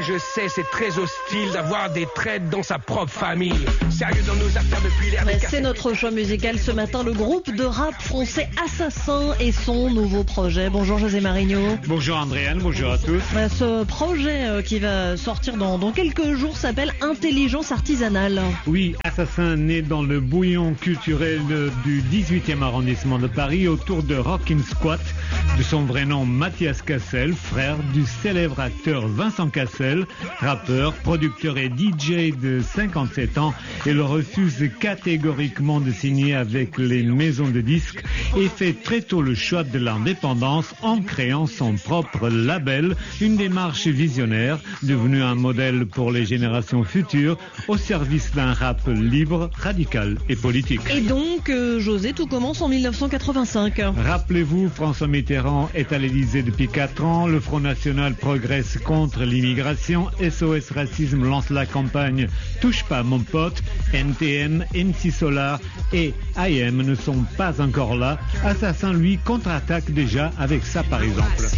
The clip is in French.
je sais, c'est très hostile d'avoir des traites dans sa propre famille. Sérieux dans nos affaires depuis l'ère des C'est notre choix musical ce matin, le groupe de rap français Assassin et son nouveau projet. Bonjour José Marigno. Bonjour Andréane, bonjour à tous. Ce projet qui va sortir dans quelques jours s'appelle Intelligence Artisanale. Oui, Assassin né dans le bouillon culturel du 18e arrondissement de Paris autour de Rockin' Squat, de son vrai nom Mathias Cassel, frère du célèbre acteur Vincent Cassel, rappeur, producteur et DJ de 57 ans. Il refuse catégoriquement de signer avec les maisons de disques et fait très tôt le choix de l'indépendance en créant son propre label, une démarche visionnaire devenue un modèle pour les générations futures au service d'un rap libre, radical et politique. Et donc, José, tout commence en 1985. Rappelez-vous, François Mitterrand est à l'Élysée depuis 4 ans, le Front National progresse contre l'immigration, SOS Racisme lance la campagne Touche pas mon pote, NTM, MC Solar et IM ne sont pas encore là. Assassin, lui, contre-attaque déjà avec ça par exemple.